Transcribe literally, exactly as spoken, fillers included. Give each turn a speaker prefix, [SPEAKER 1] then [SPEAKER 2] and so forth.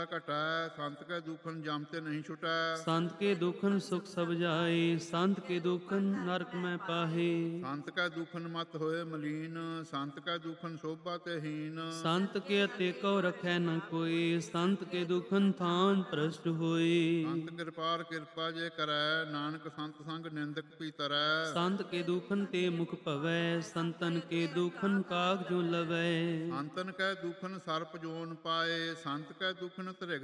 [SPEAKER 1] ਘਟੈ ਸੰਤ ਕੈ ਦੁਖਨ ਜਮ ਤੇ ਨਹੀਂ ਛੁਟੈ।
[SPEAKER 2] ਸੰਤ ਕੇ ਦੁਖਨ ਸੁਖ ਸਭ ਜਾਏ, ਸੰਤ ਕੇ ਦੁਖਨ ਨਰਕ ਮੈਂ ਪਾਹੇ।
[SPEAKER 1] ਸੰਤ ਕੈ ਦੁਖਨ ਮਤ ਹੋਏ ਮਲੀਨ, ਸੰਤ ਕੈ ਦੁਖਨ ਸੋਭਾ ਤੇ ਹੀਨ।
[SPEAKER 2] ਸੰਤ ਕੇ ਅਤੇ ਕੋ ਰਖੈ ਨ ਕੋਈ, ਸੰਤ ਕੇ ਦੁਖਨ ਥਾਨ ਭ੍ਰਸ਼ਟ ਹੋਏ।
[SPEAKER 1] ਸੰਤ ਕਿਰਪਾਰ ਕਿਰਪਾ ਜੇ ਕਰੈ, ਨਾਨਕ ਸੰਤ ਸੰਗ ਨਿੰਦਕ ਪੀ ਤਰੈ।
[SPEAKER 2] ਸੰਤ ਕੇ ਦੁਖਨ ਤੇ ਮੁਖ ਭਵੈ, ਸੰਤਨ ਕੇ ਦੁਖਨ ਕਾਗ ਜੋ ਲਵੈ।
[SPEAKER 1] ਸੰਤਨ ਕੈ ਦੁਖਨ ਸਰਪ ਜੋਨ ਪਾਏ, ਸੰਤ ਕੈ ਦੁਖਨ ਧਰਿਗ